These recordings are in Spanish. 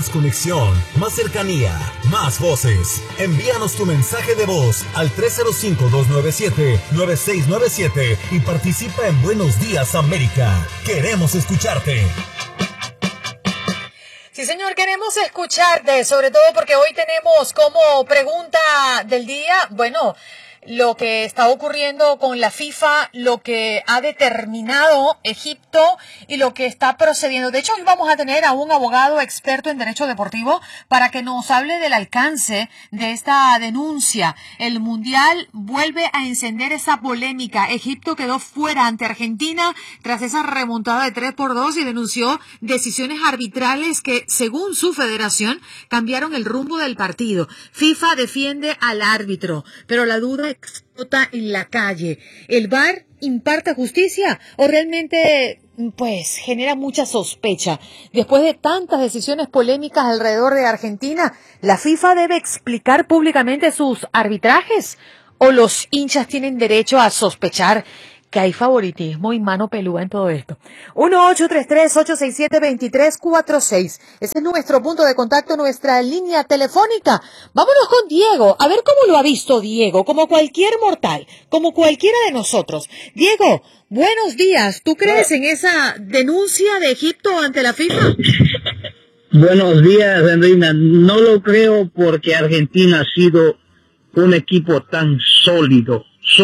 Más conexión, más cercanía, más voces. Envíanos tu mensaje de voz al 305-297-9697 y participa en Buenos Días América. Queremos escucharte. Sí, señor, queremos escucharte, sobre todo porque hoy tenemos como pregunta del día, bueno, lo que está ocurriendo con la FIFA, lo que ha determinado Egipto y lo que está procediendo. De hecho, hoy vamos a tener a un abogado experto en derecho deportivo para que nos hable del alcance de esta denuncia. El Mundial vuelve a encender esa polémica. Egipto quedó fuera ante Argentina tras esa remontada de 3-2 y denunció decisiones arbitrales que, según su federación, cambiaron el rumbo del partido. FIFA defiende al árbitro, pero la duda explota en la calle. ¿El VAR imparte justicia o realmente pues genera mucha sospecha? Después de tantas decisiones polémicas alrededor de Argentina, ¿la FIFA debe explicar públicamente sus arbitrajes o los hinchas tienen derecho a sospechar que hay favoritismo y mano pelúa en todo esto? 1-833-867-2346. Ese es nuestro punto de contacto, nuestra línea telefónica. Vámonos con Diego, a ver cómo lo ha visto Diego, como cualquier mortal, como cualquiera de nosotros. Diego, buenos días. ¿Tú crees en esa denuncia de Egipto ante la FIFA? Buenos días, Andrina. No lo creo porque Argentina ha sido un equipo tan sólido.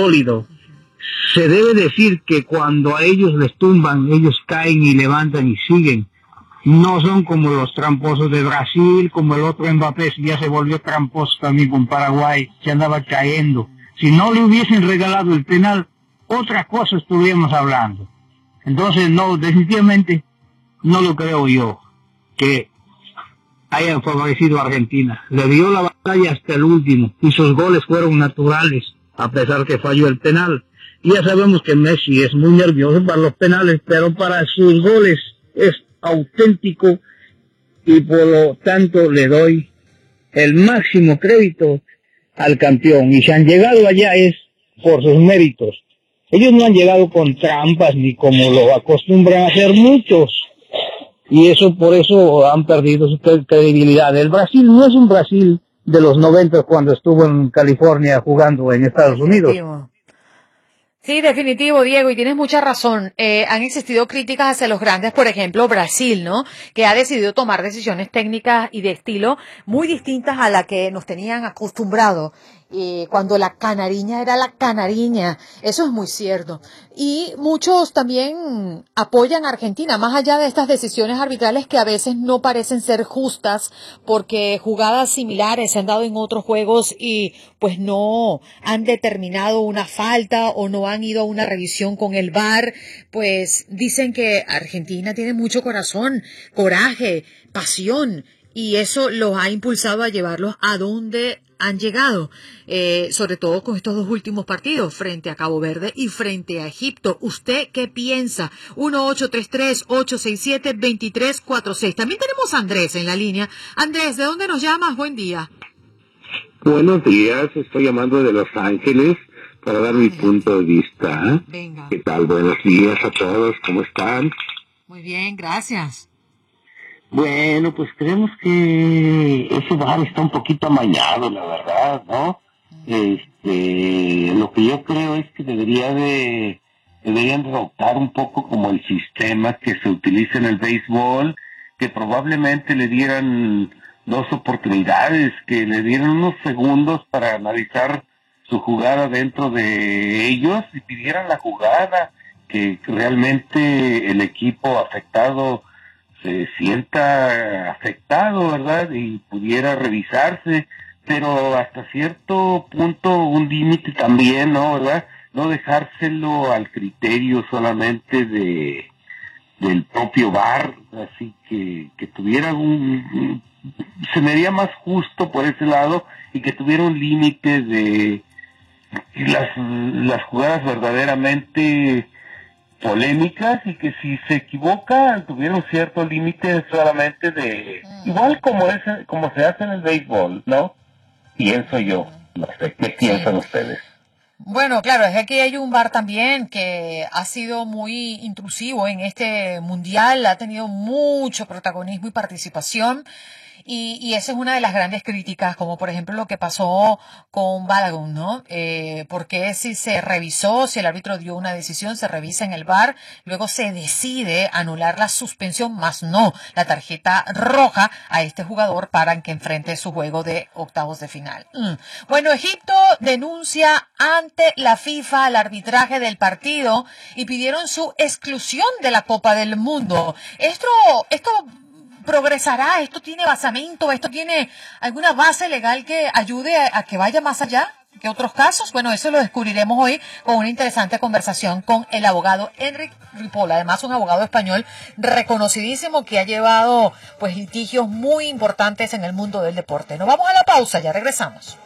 Se debe decir que cuando a ellos les tumban, ellos caen y levantan y siguen. No son como los tramposos de Brasil, como el otro Mbappé, ya se volvió tramposo también con Paraguay, se andaba cayendo. Si no le hubiesen regalado el penal, otra cosa estuviéramos hablando. Entonces, no, definitivamente no lo creo yo, que hayan favorecido a Argentina. Le dio la batalla hasta el último y sus goles fueron naturales, a pesar que falló el penal. Ya sabemos que Messi es muy nervioso para los penales, pero para sus goles es auténtico y por lo tanto le doy el máximo crédito al campeón. Y si han llegado allá es por sus méritos. Ellos no han llegado con trampas ni como lo acostumbran a hacer muchos. Y eso por eso han perdido su credibilidad. El Brasil no es un Brasil de los 90 cuando estuvo en California jugando en Estados Unidos. Sí, definitivo, Diego, y tienes mucha razón. Han existido críticas hacia los grandes, por ejemplo, Brasil, ¿no? Que ha decidido tomar decisiones técnicas y de estilo muy distintas a la que nos tenían acostumbrado. Cuando la canariña era la canariña. Eso es muy cierto. Y muchos también apoyan a Argentina, más allá de estas decisiones arbitrales que a veces no parecen ser justas, porque jugadas similares se han dado en otros juegos y pues no han determinado una falta o no han ido a una revisión con el VAR. Pues dicen que Argentina tiene mucho corazón, coraje, pasión, y eso los ha impulsado a llevarlos a donde han llegado, sobre todo con estos dos últimos partidos, frente a Cabo Verde y frente a Egipto. ¿Usted qué piensa? 1-833-867-2346. También tenemos a Andrés en la línea. Andrés, ¿de dónde nos llamas? Buen día. Buenos días, estoy llamando de Los Ángeles para dar mi punto de vista. Venga. ¿Qué tal? Buenos días a todos, ¿cómo están? Muy bien, gracias. Bueno, pues creemos que ese VAR está un poquito amañado, la verdad, ¿no? Lo que yo creo es que deberían de adoptar un poco como el sistema que se utiliza en el béisbol, que probablemente le dieran 2 oportunidades, que le dieran unos segundos para analizar su jugada dentro de ellos y pidieran la jugada, que realmente el equipo afectado se sienta afectado, ¿verdad? Y pudiera revisarse, pero hasta cierto punto un límite también, ¿no? ¿Verdad? No dejárselo al criterio solamente del propio VAR, así que tuviera se me haría más justo por ese lado y que tuviera un límite de las jugadas verdaderamente polémicas y que si se equivoca tuviera un cierto límite solamente de igual como se hace en el béisbol, ¿no? Pienso yo, no sé, ¿qué piensan ustedes? Bueno, claro, es que aquí hay un VAR también que ha sido muy intrusivo en este mundial, ha tenido mucho protagonismo y participación. Y esa es una de las grandes críticas, como por ejemplo lo que pasó con Balogun, ¿no? Porque si se revisó, si el árbitro dio una decisión, se revisa en el VAR, luego se decide anular la suspensión, más no la tarjeta roja a este jugador para que enfrente su juego de octavos de final. Bueno, Egipto denuncia ante la FIFA el arbitraje del partido y pidieron su exclusión de la Copa del Mundo. Esto progresará, esto tiene basamento, esto tiene alguna base legal que ayude a que vaya más allá que otros casos. Bueno, eso lo descubriremos hoy con una interesante conversación con el abogado Enric Ripoll, además un abogado español reconocidísimo que ha llevado pues litigios muy importantes en el mundo del deporte. Nos vamos a la pausa, ya regresamos.